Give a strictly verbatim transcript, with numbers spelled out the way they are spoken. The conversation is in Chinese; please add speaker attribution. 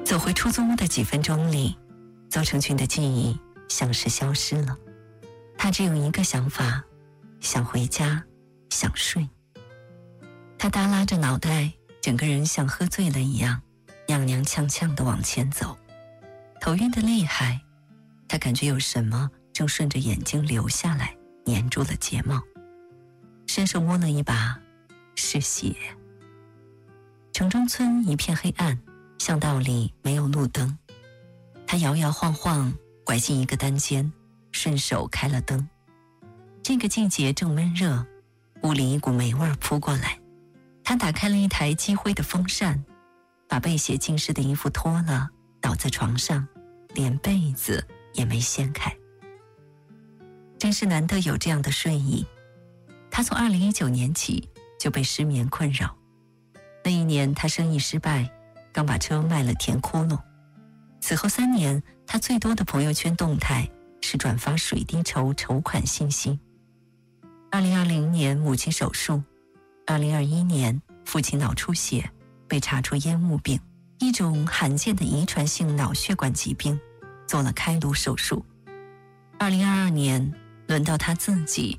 Speaker 1: 走回出租屋的几分钟里，邹成群的记忆像是消失了。他只有一个想法，想回家，想睡。他耷拉着脑袋，整个人像喝醉了一样，踉踉跄跄地往前走，头晕得厉害。他感觉有什么正顺着眼睛流下来，粘住了睫毛，伸手摸了一把，是血。城中村一片黑暗，巷道里没有路灯。他摇摇晃晃拐进一个单间，顺手开了灯。这个季节正闷热，屋里一股霉味扑过来。他打开了一台积灰的风扇，把被血浸湿的衣服脱了，倒在床上，连被子也没掀开。真是难得有这样的睡意。他从二零一九年起就被失眠困扰。那一年他生意失败，刚把车卖了填窟窿。此后三年，他最多的朋友圈动态是转发水滴筹筹款信息。二零二零年母亲手术，二零二一年父亲脑出血，被查出烟雾病，一种罕见的遗传性脑血管疾病，做了开颅手术。二零二二年轮到他自己